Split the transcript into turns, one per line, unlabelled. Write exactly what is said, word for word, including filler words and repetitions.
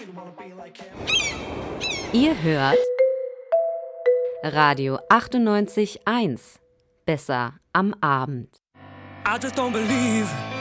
Ihr hört Radio achtundneunzig Komma eins. Besser am Abend.
I just don't believe